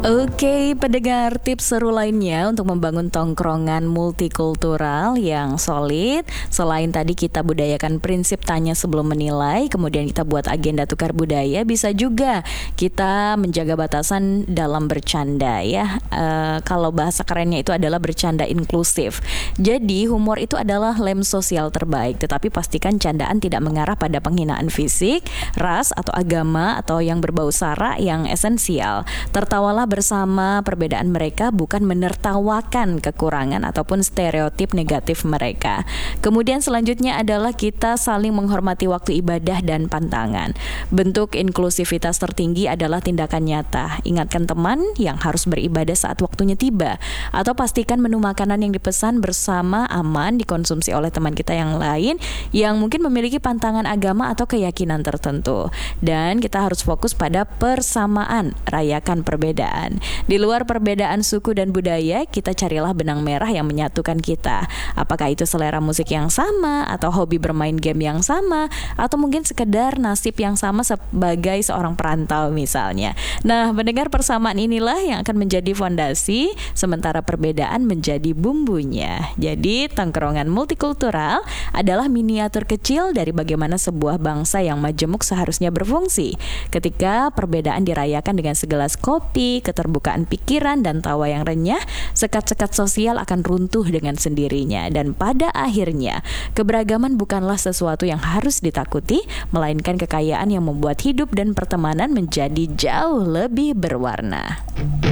Oke, pendengar, tips seru lainnya untuk membangun tongkrongan multikultural yang solid. Selain tadi kita budayakan prinsip tanya sebelum menilai, kemudian kita buat agenda tukar budaya, bisa juga kita menjaga batasan dalam bercanda ya. Kalau bahasa kerennya itu adalah bercanda inklusif. Jadi humor itu adalah lem sosial terbaik, tetapi pastikan candaan tidak mengarah pada penghinaan fisik, ras atau agama atau yang berbau sara yang esensial. Tertawalah bersama perbedaan mereka, bukan menertawakan kekurangan ataupun stereotip negatif mereka. Kemudian selanjutnya adalah kita saling menghormati waktu ibadah dan pantangan. Bentuk inklusivitas tertinggi adalah tindakan nyata. Ingatkan teman yang harus beribadah saat waktunya tiba, atau pastikan menu makanan yang dipesan bersama aman dikonsumsi oleh teman kita yang lain yang mungkin memiliki pantangan agama atau keyakinan tertentu. Dan kita harus fokus pada persamaan, rayakan perbedaan. Di luar perbedaan suku dan budaya, kita carilah benang merah yang menyatukan kita. Apakah itu selera musik yang sama, atau hobi bermain game yang sama, atau mungkin sekedar nasib yang sama sebagai seorang perantau misalnya. Nah, mendengar persamaan inilah yang akan menjadi fondasi, sementara perbedaan menjadi bumbunya. Jadi, tongkrongan multikultural adalah miniatur kecil dari bagaimana sebuah bangsa yang majemuk seharusnya berfungsi. Ketika perbedaan dirayakan dengan segelas kopi, keterbukaan pikiran dan tawa yang renyah, sekat-sekat sosial akan runtuh dengan sendirinya. Dan pada akhirnya, keberagaman bukanlah sesuatu yang harus ditakuti, melainkan kekayaan yang membuat hidup dan pertemanan menjadi jauh lebih berwarna.